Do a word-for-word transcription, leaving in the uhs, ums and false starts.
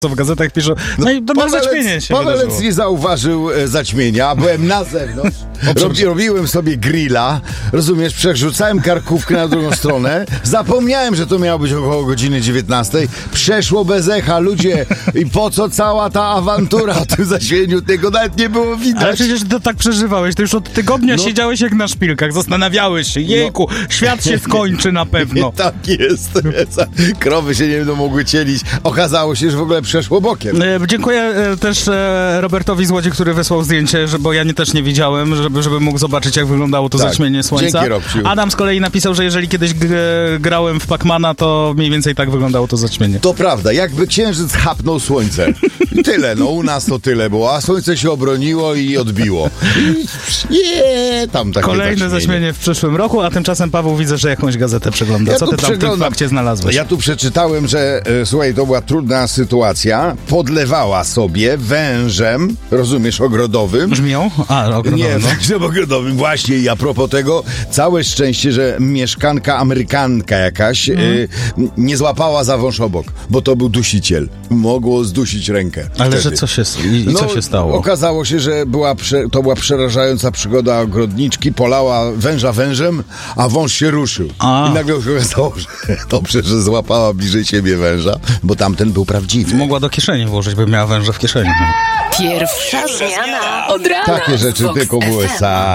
co w gazetach piszą. No i to na zaćmienie się Pawelec wydarzyło. nie zauważył e, zaćmienia, byłem na zewnątrz, robi, robiłem sobie grilla, rozumiesz, przerzucałem karkówkę na drugą stronę, zapomniałem, że to miało być około godziny dziewiętnastej, przeszło bez echa, ludzie, i po co cała ta awantura o tym zaćmieniu, tego nawet nie było widać. Ale przecież to tak przeżywałeś, to już od tygodnia No. siedziałeś jak na szpilkach, zastanawiałeś się, jejku, świat się skończy na pewno. Tak jest, krowy się nie będą mogły cielić, okazało się, że w ogóle przeszło bokiem. E, Dziękuję e, też e, Robertowi z Łodzi, który wysłał zdjęcie, że, bo ja nie, też nie widziałem, żeby, żeby mógł zobaczyć, jak wyglądało to Tak. zaćmienie słońca. Dzięki, Robciu. Adam z kolei napisał, że jeżeli kiedyś g- grałem w Pacmana, to mniej więcej tak wyglądało to zaćmienie. To prawda, jakby księżyc chapnął słońce. I tyle, no u nas to tyle było, a słońce się obroniło i odbiło. I nie, tam takie Kolejne zaćmienie w przyszłym roku, a tymczasem Paweł widzę, że jakąś gazetę przegląda. Ja Co tu ty tam w tym przeglądam. fakcie znalazłeś? Ja tu przeczytałem, że e, słuchaj, to była trudna sytuacja. Podlewała sobie wężem, rozumiesz, ogrodowym. Brzmią? A, ogrodowy, Nie, no. wężem ogrodowym, właśnie. I a propos tego, całe szczęście, że mieszkanka Amerykanka jakaś e, nie złapała za wąż obok, bo to był dusiciel. Mogło zdusić rękę. Ale wtedy. że co się, i, i co się stało? Okazało się, że była prze, to była przerażająca przygoda ogrodniczki, polała węża wężem, a wąż się ruszył. A. I nagle się okazało, że dobrze, że złapała bliżej siebie węża, bo tamten był prawdziwy. Mogła do kieszeni włożyć, by miała węża w kieszeni. Pierwsza zmiana od rana. Takie rzeczy Vox tylko w U S A.